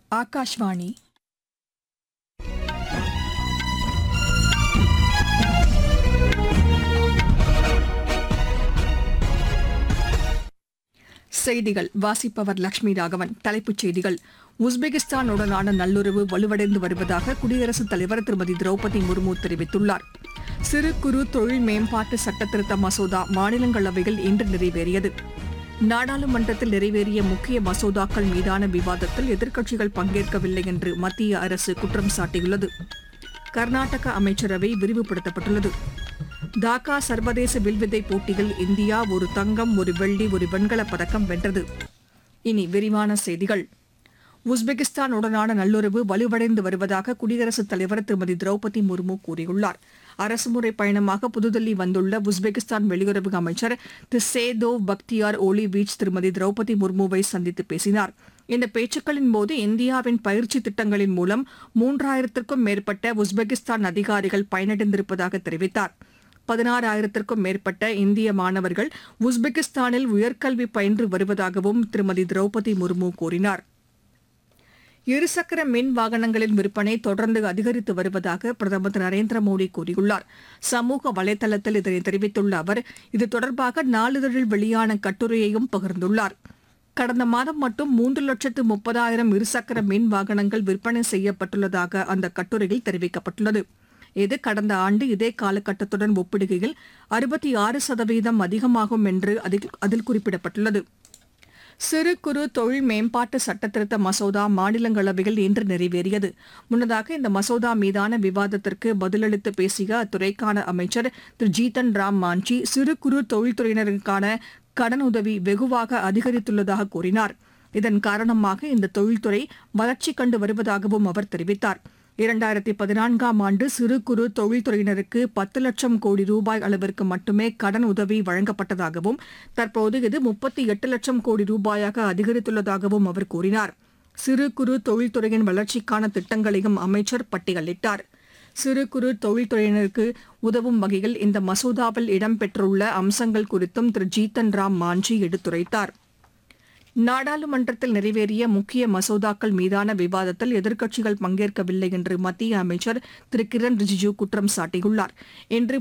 ஆகாஷ்வாணி. செய்திகள் வாசிப்பவர் லட்சுமி ராகவன். தலைப்புச் செய்திகள்: உஸ்பெகிஸ்தானுடனான நல்லுறவு வலுவடைந்து வருவதாக குடியரசுத் தலைவர் திருமதி திரௌபதி முர்மு தெரிவித்துள்ளார். சிறு குறு தொழில் மேம்பாட்டு சட்டத்திருத்த மசோதா மாநிலங்களவையில் இன்று நிறைவேறியது. நாடாளுமன்றத்தில் நிறைவேறிய முக்கிய மசோதாக்கள் மீதான விவாதத்தில் எதிர்க்கட்சிகள் பங்கேற்கவில்லை என்று மத்திய அரசு குற்றம் சாட்டியுள்ளது. கர்நாடக அமைச்சரவை விரிவுபடுத்தப்பட்டுள்ளது. டாக்கா சர்வதேச வில்வித்தை போட்டியில் இந்தியா ஒரு தங்கம், ஒரு வெள்ளி, ஒரு வெண்கலப் பதக்கம் வென்றது. இனி விரிவான செய்திகள். உஸ்பெகிஸ்தானுடனான நல்லுறவு வலுவடைந்து வருவதாக குடியரசுத் தலைவர் திருமதி திரௌபதி முர்மு கூறியுள்ளார். அரசுமுறை பயணமாக புதுதில்லி வந்துள்ள உஸ்பெகிஸ்தான் வெளியுறவு அமைச்சர் திரு சேதோவ் பக்தியார் ஓலிவீச் திருமதி திரௌபதி முர்முவை சந்தித்து பேசினார். இந்த பேச்சுக்களின் போது இந்தியாவின் பயிற்சி திட்டங்களின் மூலம் 3000த்திற்கும் மேற்பட்ட உஸ்பெகிஸ்தான் அதிகாரிகள் பயனடைந்திருப்பதாக தெரிவித்தார். 16,000த்திற்கும் மேற்பட்ட இந்திய மாணவர்கள் உஸ்பெகிஸ்தானில் உயர்கல்வி பயின்று வருவதாகவும் திருமதி திரௌபதி முர்மு கூறினார். இருசக்கர மின் வாகனங்களின் விற்பனை தொடர்ந்து அதிகரித்து வருவதாக பிரதமர் திரு நரேந்திர மோடி கூறியுள்ளார். சமூக வலைதளத்தில் இதனை தெரிவித்துள்ள அவர், இது தொடர்பாக நாளிதழில் வெளியான கட்டுரையையும் பகிர்ந்துள்ளார். கடந்த மாதம் மட்டும் 3,30,000 இருசக்கர மின் வாகனங்கள் விற்பனை செய்யப்பட்டுள்ளதாக அந்த கட்டுரையில் தெரிவிக்கப்பட்டுள்ளது. இது கடந்த ஆண்டு இதே காலகட்டத்துடன் ஒப்பிடுகையில் 66% அதிகமாகும் என்று அதில் குறிப்பிடப்பட்டுள்ளது. சிறு குறு தொழில் மேம்பாட்டு சட்டத்திருத்த மசோதா மாநிலங்களவையில் இன்று நிறைவேறியது. முன்னதாக இந்த மசோதா மீதான விவாதத்திற்கு பதிலளித்து பேசிய அத்துறைக்கான அமைச்சர் திரு ஜீதன் ராம் மாஞ்சி, சிறு குறு தொழில்துறையினருக்கான கடனுதவி வெகுவாக அதிகரித்துள்ளதாக கூறினார். இதன் காரணமாக இந்த தொழில்துறை வளர்ச்சி கண்டு வருவதாகவும் அவர் தெரிவித்தார். 2014ஆம் ஆண்டு சிறு குறு தொழில்துறையினருக்கு 10 லட்சம் கோடி ரூபாய் அளவிற்கு மட்டுமே கடன் உதவி வழங்கப்பட்டதாகவும் தற்போது இது 38 லட்சம் கோடி ரூபாயாக அதிகரித்துள்ளதாகவும் அவர் கூறினார். சிறு குறு தொழில்துறையின் வளர்ச்சிக்கான திட்டங்களையும் அமைச்சர் பட்டியலிட்டார். சிறு குறு தொழில்துறையினருக்கு உதவும் வகையில் இந்த மசோதாவில் இடம்பெற்றுள்ள அம்சங்கள் குறித்தும் திரு ஜீதன் ராம் மாஞ்சி எடுத்துரைத்தார். நாடாளுமன்றத்தில் நிறைவேறிய முக்கிய மசோதாக்கள் மீதான விவாதத்தில் எதிர்க்கட்சிகள் பங்கேற்கவில்லை என்று மத்திய அமைச்சர் திரு கிரண் ரிஜிஜூ குற்றம் சாட்டியுள்ளார். இன்று